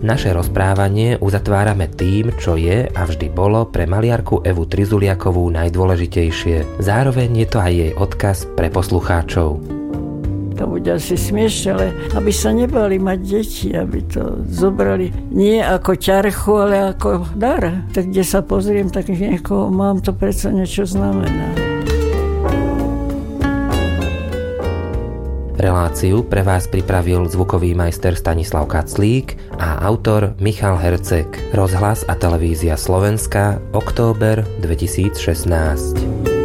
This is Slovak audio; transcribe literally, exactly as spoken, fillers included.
Naše rozprávanie uzatvárame tým, čo je a vždy bolo pre maliarku Evu Trizuliakovú najdôležitejšie. Zároveň je to aj jej odkaz pre poslucháčov. To bude asi smiešne, ale aby sa nebali mať deti, aby to zobrali nie ako ťarchu, ale ako dar. Tak kde sa pozriem, tak niekoho mám, to predsa niečo znamená. Reláciu pre vás pripravil zvukový majster Stanislav Kaclík a autor Michal Herceg. Rozhlas a televízia Slovenska, október dvetisícšestnásť.